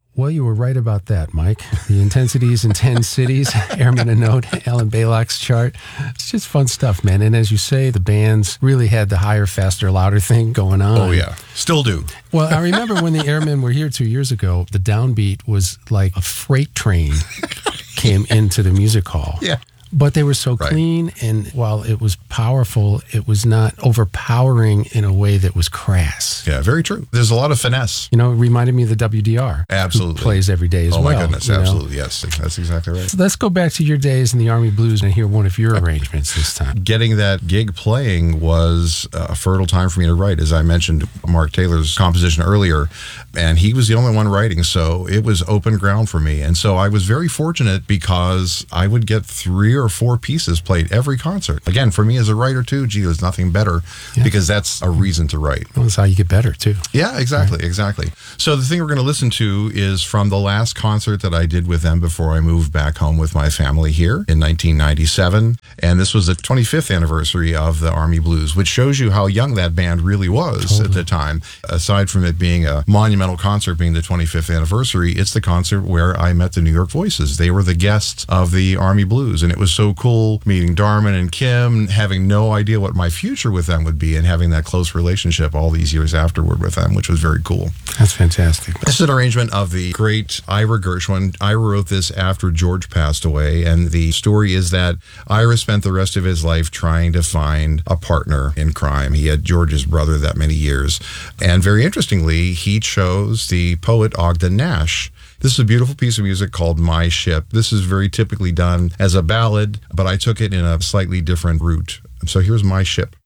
Well, you were right about that, Mike. The intensities in 10 cities, Airman a Note, Alan Baylock's chart. It's just fun stuff, man. And as you say, the bands really had the higher, faster, louder thing going on. Oh, yeah. Still do. Well, I remember when the Airmen were here 2 years ago, the downbeat was like a freight train came into the music hall. Yeah. But they were so clean, and while it was powerful, it was not overpowering in a way that was crass. Yeah, very true. There's a lot of finesse. You know, it reminded me of the WDR. Absolutely. Who plays every day as well. Oh, my goodness. Absolutely. Know? Yes, that's exactly right. So let's go back to your days in the Army Blues and hear one of your arrangements this time. Getting that gig playing was a fertile time for me to write. As I mentioned, Mark Taylor's composition earlier, and he was the only one writing, so it was open ground for me. And so I was very fortunate because I would get 3 or 4 pieces played every concert. Again, for me as a writer too, there's nothing better because that's a reason to write. Well, that's how you get better too. Yeah, exactly, exactly. So the thing we're going to listen to is from the last concert that I did with them before I moved back home with my family here in 1997. And this was the 25th anniversary of the Army Blues, which shows you how young that band really was at the time. Aside from it being a monumental concert being the 25th anniversary, it's the concert where I met the New York Voices. They were the guests of the Army Blues, and it was so cool meeting Darman and Kim, having no idea what my future with them would be, and having that close relationship all these years afterward with them, which was very cool. That's fantastic. This is an arrangement of the great Ira Gershwin. Ira wrote this after George passed away, and the story is that Ira spent the rest of his life trying to find a partner in crime. He had George's brother that many years, and very interestingly, he chose the poet Ogden Nash. This is a beautiful piece of music called My Ship. This is very typically done as a ballad, but I took it in a slightly different route. So here's My Ship.